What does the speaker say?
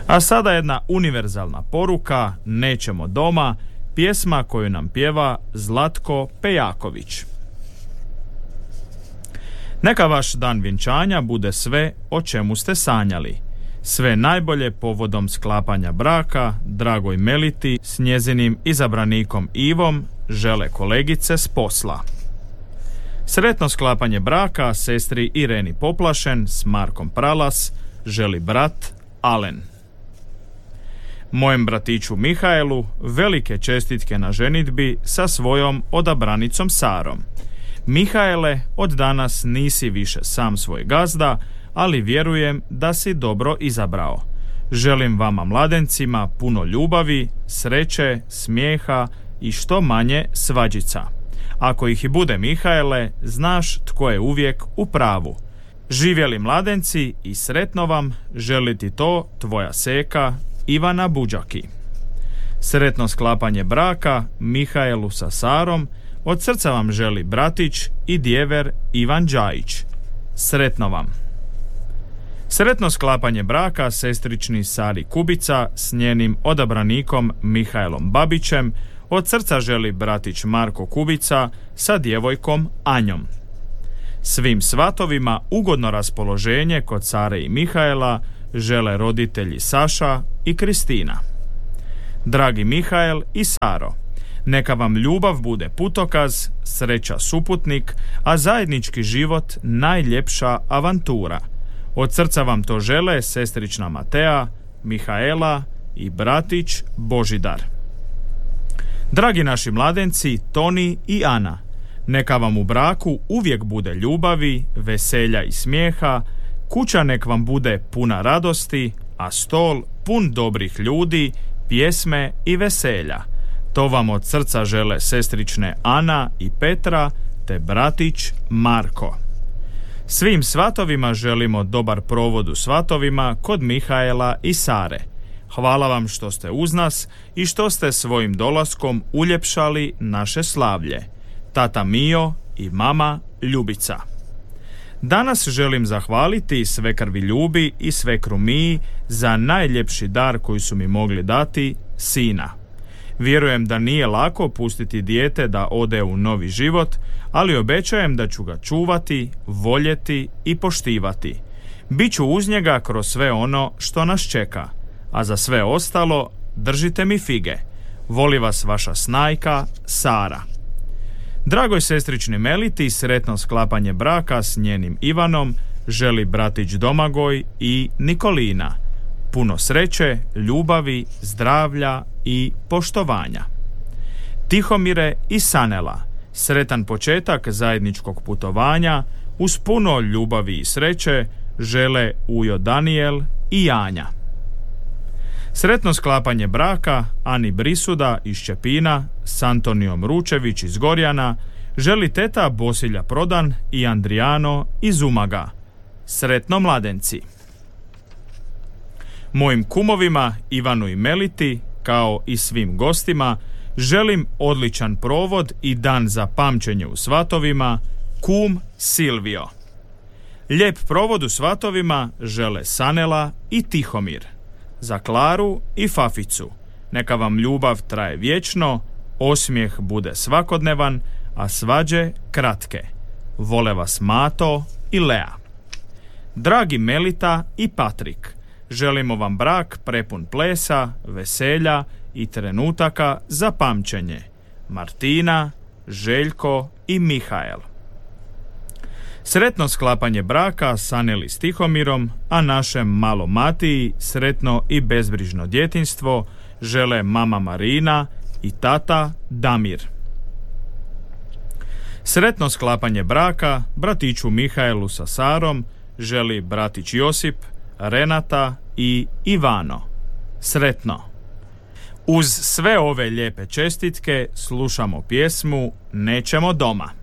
A sada jedna univerzalna poruka, nećemo doma, pjesma koju nam pjeva Zlatko Pejaković. Neka vaš dan vjenčanja bude sve o čemu ste sanjali. Sve najbolje povodom sklapanja braka dragoj Meliti s njezinim izabranikom Ivom žele kolegice s posla. Sretno sklapanje braka sestri Ireni Poplašen s Markom Pralas želi brat Alen. Mojem bratiću Mihaelu velike čestitke na ženidbi sa svojom odabranicom Sarom. Mihaele, od danas nisi više sam svoj gazda, ali vjerujem da si dobro izabrao. Želim vama mladencima puno ljubavi, sreće, smijeha i što manje svađica. Ako ih i bude, Mihaele, znaš tko je uvijek u pravu. Živjeli mladenci i sretno vam, želi ti to tvoja seka Ivana Buđaki. Sretno sklapanje braka Mihaelu sa Sarom od srca vam želi bratić i djever Ivan Đajić. Sretno vam. Sretno sklapanje braka sestrični Sari Kubica s njenim odabranikom Mihaelom Babićem od srca želi bratić Marko Kubica sa djevojkom Anjom. Svim svatovima ugodno raspoloženje kod Sare i Mihaela žele roditelji Saša i Kristina. Dragi Mihael i Saro, neka vam ljubav bude putokaz, sreća suputnik, a zajednički život najljepša avantura. Od srca vam to žele sestrična Matea, Mihaela i bratić Božidar. Dragi naši mladenci Toni i Ana, neka vam u braku uvijek bude ljubavi, veselja i smijeha, kuća nek vam bude puna radosti, a stol pun dobrih ljudi, pjesme i veselja. To vam od srca žele sestrične Ana i Petra te bratić Marko. Svim svatovima želimo dobar provod u svatovima kod Mihaela i Sare. Hvala vam što ste uz nas i što ste svojim dolaskom uljepšali naše slavlje. Tata Mio i mama Ljubica. Danas želim zahvaliti svekrvi Ljubi i svekru Miji za najljepši dar koji su mi mogli dati, sina. Vjerujem da nije lako pustiti dijete da ode u novi život, ali obećajem da ću ga čuvati, voljeti i poštivati. Biću uz njega kroz sve ono što nas čeka, a za sve ostalo držite mi fige. Voli vas vaša snajka Sara. Dragoj sestrični Meliti sretno sklapanje braka s njenim Ivanom želi bratić Domagoj i Nikolina. Puno sreće, ljubavi, zdravlja i poštovanja. Tihomire i Sanela, sretan početak zajedničkog putovanja uz puno ljubavi i sreće žele ujo Daniel i Janja. Sretno sklapanje braka Ani Brisuda iz Čepina s Antonijom Ručević iz Gorjana želi teta Bosilja Prodan i Andrijano iz Umaga. Sretno mladenci. Mojim kumovima Ivanu i Meliti, kao i svim gostima, želim odličan provod i dan za pamćenje u svatovima, kum Silvio. Lijep provod u svatovima žele Sanela i Tihomir. Za Klaru i Faficu, neka vam ljubav traje vječno, osmijeh bude svakodnevan, a svađe kratke. Vole vas Mato i Lea. Dragi Melita i Patrik, želimo vam brak prepun plesa, veselja i trenutaka za pamćenje. Martina, Željko i Mihael. Sretno sklapanje braka Saneli s Tihomirom, a našem malom Matiji sretno i bezbrižno djetinjstvo žele mama Marina i tata Damir. Sretno sklapanje braka bratiću Mihaelu sa Sarom želi bratić Josip, Renata i Ivano. Sretno. Uz sve ove lijepe čestitke slušamo pjesmu Nećemo doma.